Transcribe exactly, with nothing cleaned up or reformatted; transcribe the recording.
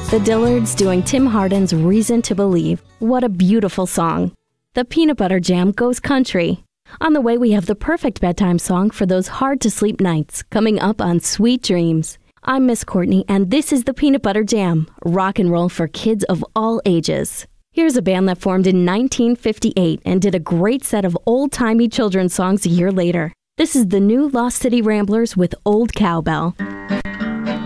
The Dillards doing Tim Hardin's Reason to Believe. What a beautiful song. The Peanut Butter Jam goes country. On the way, we have the perfect bedtime song for those hard-to-sleep nights, coming up on Sweet Dreams. I'm Miss Courtney, and this is the Peanut Butter Jam, rock and roll for kids of all ages. Here's a band that formed in nineteen fifty-eight and did a great set of old-timey children's songs a year later. This is the new Lost City Ramblers with Old Cowbell.